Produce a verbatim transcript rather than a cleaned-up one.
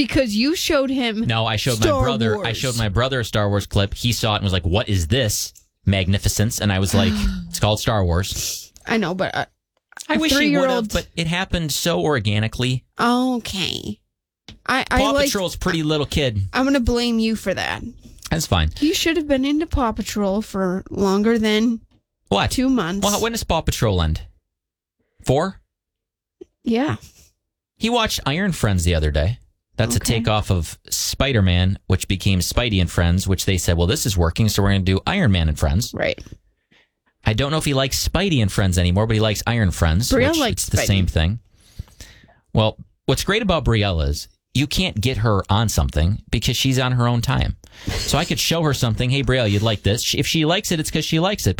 because you showed him. No, I showed Star my brother. Wars. I showed my brother a Star Wars clip. He saw it and was like, "What is this magnificence?" And I was like, "It's called Star Wars." I know, but uh, I a wish he would have, three-year-old- but it happened so organically. Okay. I, I Paw like. Patrol's pretty little kid. I'm going to blame you for that. That's fine. You should have been into Paw Patrol for longer than What? two months. Well, when does Paw Patrol end? Four? Yeah. He watched Iron Friends the other day. That's Okay. a takeoff of Spider-Man, which became Spidey and Friends, which they said, well, this is working, so we're going to do Iron Man and Friends. Right. I don't know if he likes Spidey and Friends anymore, but he likes Iron Friends, Brielle which likes it's the Spidey. same thing. Well, what's great about Brielle is you can't get her on something because she's on her own time. So I could show her something. Hey, Brielle, you'd like this. If she likes it, it's because she likes it.